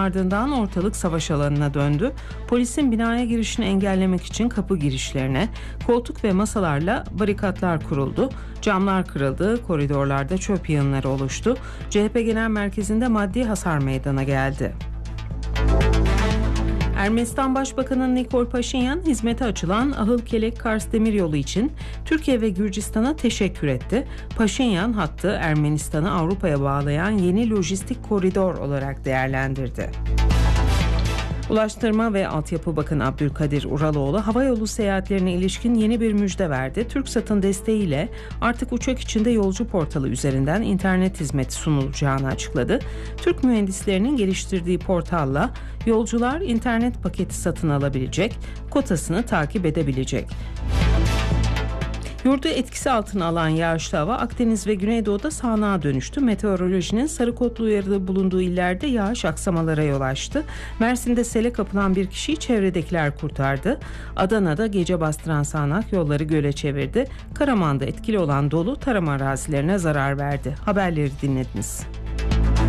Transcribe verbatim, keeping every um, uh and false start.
ardından ortalık savaş alanına döndü. Polisin binaya girişini engellemek için kapı girişlerine koltuk ve masalarla barikatlar kuruldu. Camlar kırıldı, koridorlarda çöp yığınları oluştu. C H P Genel Merkezi'nde maddi hasar meydana geldi. Ermenistan Başbakanı Nikol Paşinyan, hizmete açılan Ahıl-Kelek-Kars demiryolu için Türkiye ve Gürcistan'a teşekkür etti. Paşinyan, hattı Ermenistan'ı Avrupa'ya bağlayan yeni lojistik koridor olarak değerlendirdi. Ulaştırma ve Altyapı Bakanı Abdülkadir Uraloğlu, havayolu seyahatlerine ilişkin yeni bir müjde verdi. TürkSat'ın desteğiyle artık uçak içinde yolcu portalı üzerinden internet hizmeti sunulacağını açıkladı. Türk mühendislerinin geliştirdiği portalla yolcular internet paketi satın alabilecek, kotasını takip edebilecek. Yurdu etkisi altına alan yağışlı hava Akdeniz ve Güneydoğu'da sağanağa dönüştü. Meteorolojinin sarı kodlu uyarıda bulunduğu illerde yağış aksamalara yol açtı. Mersin'de sele kapılan bir kişiyi çevredekiler kurtardı. Adana'da gece bastıran sağanak yolları göle çevirdi. Karaman'da etkili olan dolu tarım arazilerine zarar verdi. Haberleri dinlediniz.